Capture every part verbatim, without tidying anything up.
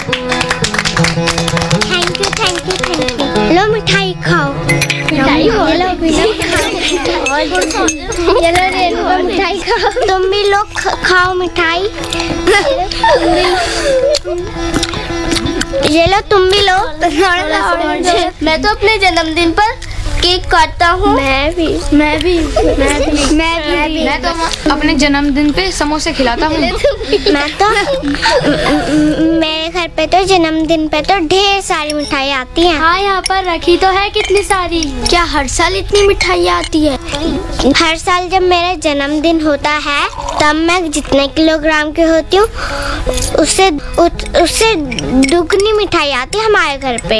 Thank you thank you thank you. लो मिठाई खाओ। मिठाई लो मिठाई रेणुका मिठाई खाओ। तुम भी लोग खाओ मिठाई। ये लो तुम भी लो। मैं तो अपने जन्मदिन पर केक काटता हूँ। मैं भी मैं भी मैं भी मैं भी मैं तो अपने जन्मदिन पे समोसे खिलाता हूँ। मैं तो मेरे घर पे तो जन्मदिन पे तो ढेर सारी मिठाई आती हैं। हाँ, यहाँ पर रखी तो है कितनी सारी। क्या हर साल इतनी मिठाई आती है? हर साल जब मेरा जन्मदिन होता है तब मैं जितने किलोग्राम की होती हूँ उससे उससे दुगनी मिठाई आती है हमारे घर पे।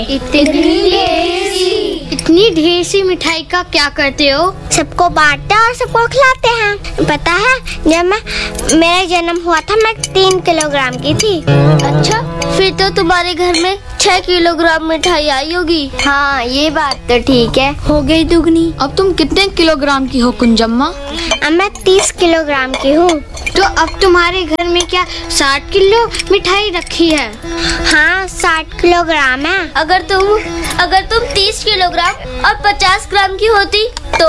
इतनी ढेर सी मिठाई का क्या करते हो? सबको बांटते हैं और सबको खिलाते हैं। पता है जब मैं मेरा जन्म हुआ था मैं तीन किलोग्राम की थी। अच्छा, फिर तो तुम्हारे घर में छह किलोग्राम मिठाई आई होगी। हाँ ये बात तो ठीक है। हो गई दुगनी। अब तुम कितने किलोग्राम की हो कुंजम्मा? अब मैं तीस किलोग्राम की हूँ। तो अब तुम्हारे घर में क्या साठ किलो मिठाई रखी है? हाँ साठ किलोग्राम है। अगर तुम अगर तुम तीस किलोग्राम और पचास ग्राम की होती तो?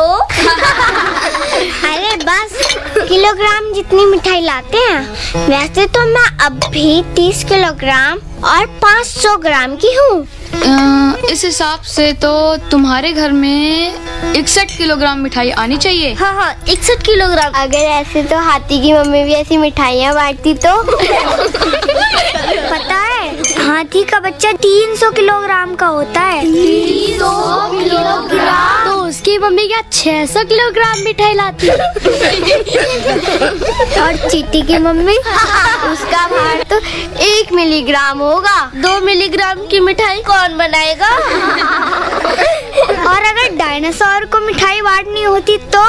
अरे बस किलोग्राम जितनी मिठाई लाते हैं। वैसे तो मैं अब भी तीस किलोग्राम और पाँच सौ ग्राम की हूँ। इस हिसाब से तो तुम्हारे घर में इकसठ किलोग्राम मिठाई आनी चाहिए। हाँ हाँ इकसठ किलोग्राम। अगर ऐसे तो हाथी की मम्मी भी ऐसी मिठाइयाँ बांटती तो। पता है हाथी का बच्चा तीन सौ किलोग्राम का होता है। तीन सौ किलोग्राम? तो उसकी मम्मी क्या छह सौ किलोग्राम मिठाई लाती है? और चींटी की मम्मी उसका भार तो एक मिलीग्राम होगा। दो मिलीग्राम की मिठाई कौन बनाएगा? और अगर डायनासोर को मिठाई बांटनी होती तो?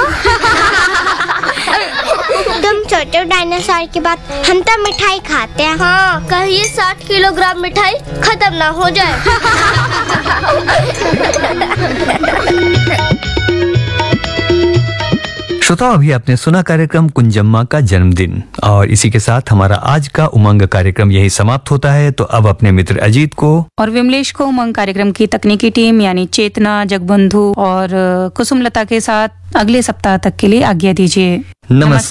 तुम सोचो डायनासोर की बात, हम तो मिठाई खाते हैं। हाँ, कहीं साठ किलोग्राम मिठाई खत्म ना हो जाए। श्रोताओ, अभी आपने सुना कार्यक्रम कुंजम्मा का जन्मदिन, और इसी के साथ हमारा आज का उमंग कार्यक्रम यही समाप्त होता है। तो अब अपने मित्र अजीत को और विमलेश को उमंग कार्यक्रम की तकनीकी टीम यानी चेतना, जगबंधु और कुसुमलता के साथ अगले सप्ताह तक के लिए आज्ञा दीजिए। नमस्कार।